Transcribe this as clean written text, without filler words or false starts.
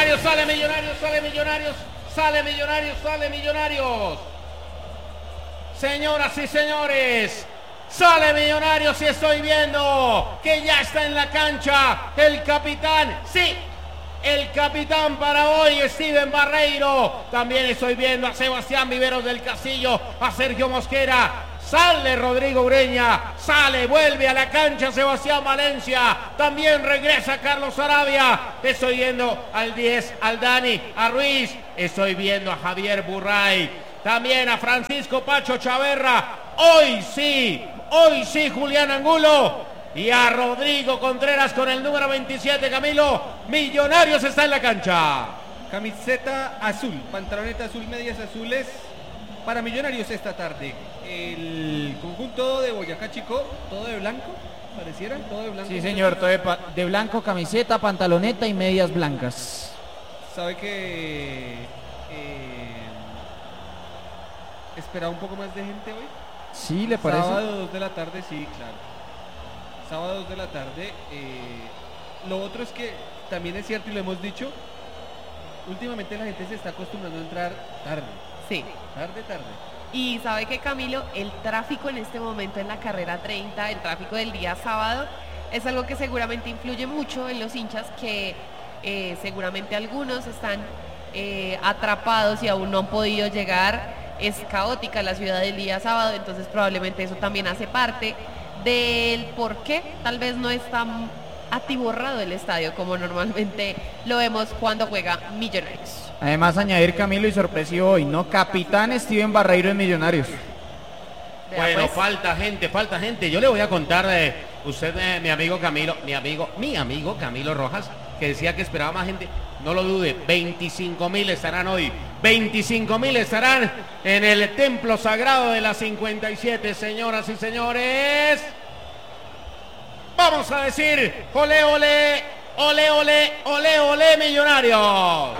Millonarios, sale Millonarios, sale Millonarios, sale Millonarios, sale Millonarios. Señoras y señores, sale Millonarios y estoy viendo que ya está en la cancha el capitán. Sí, el capitán para hoy, Steven Barreiro. También estoy viendo a Sebastián Viveros del Castillo, a Sergio Mosquera. Sale Rodrigo Ureña, sale, vuelve a la cancha Sebastián Valencia, también regresa Carlos Arabia, estoy viendo al 10, al Dani, a Ruiz, estoy viendo a Javier Burray, también a Francisco Pacho Chaverra, hoy sí Julián Angulo, y a Rodrigo Contreras con el número 27, Camilo. Millonarios está en la cancha. Camiseta azul, pantaloneta azul, medias azules para Millonarios esta tarde. El conjunto de Boyacá Chico, todo de blanco, pareciera, todo de blanco. Sí, señor, todo de blanco, camiseta, pantaloneta y medias blancas. Sabe que esperaba un poco más de gente hoy. Sí, ¿le parece? Sábado 2 de la tarde, sí, claro. Sábado 2 de la tarde. Lo otro es que también es cierto y lo hemos dicho, últimamente la gente se está acostumbrando a entrar tarde. Sí. Tarde. Y sabe que, Camilo, el tráfico en este momento en la carrera 30, el tráfico del día sábado, es algo que seguramente influye mucho en los hinchas, que seguramente algunos están atrapados y aún no han podido llegar. Es caótica la ciudad del día sábado, entonces probablemente eso también hace parte del por qué tal vez no está atiborrado el estadio como normalmente lo vemos cuando juega Millonarios. Además, añadir, Camilo, y sorpresivo hoy, ¿no? Capitán Steven Barreiro en Millonarios. Bueno, pues, falta gente. Yo le voy a contar, usted, mi amigo Camilo Rojas, que decía que esperaba más gente. No lo dude, 25.000 estarán hoy. 25.000 estarán en el templo sagrado de la 57, señoras y señores. Vamos a decir, ole, ole, ole, ole, ole, ole, Millonarios.